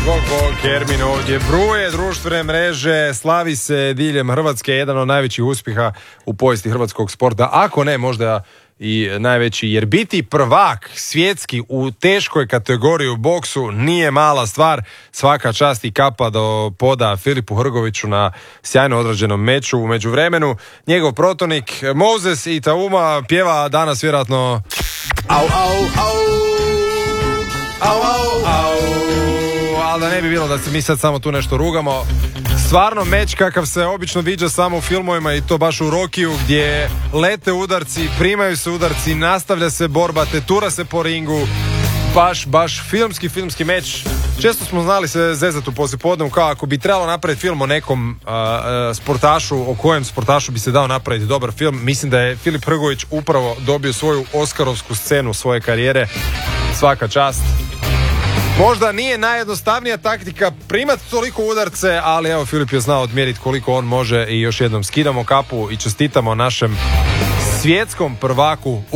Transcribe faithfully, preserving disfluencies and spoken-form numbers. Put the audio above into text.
Gogo Kermin ovdje bruje društvene mreže, slavi se diljem Hrvatske, jedan od najvećih uspjeha u povijesti hrvatskog sporta, ako ne možda i najveći, jer biti prvak svjetski u teškoj kategoriji u boksu nije mala stvar. Svaka čast i kapa do poda Filipu Hrgoviću na sjajno odrađenom meču. U međuvremenu njegov protivnik Moses Itauma pjeva danas vjerojatno au au au au au au, ali da ne bi bilo da se mi sad samo tu nešto rugamo. Stvarno meč kakav se obično viđa samo u filmovima, i to baš u Rokiju, gdje lete udarci, primaju se udarci, nastavlja se borba, tetura se po ringu. Baš, baš filmski, filmski meč. Često smo znali se zezati u poslijepodnevu kao ako bi trebalo napraviti film o nekom uh, uh, sportašu, o kojem sportašu bi se dao napraviti dobar film. Mislim da je Filip Hrgović upravo dobio svoju oskarovsku scenu svoje karijere. Svaka čast. Možda nije najjednostavnija taktika primati toliko udarce, ali evo Filip je znao odmjeriti koliko on može i još jednom skidamo kapu i čestitamo našem svjetskom prvaku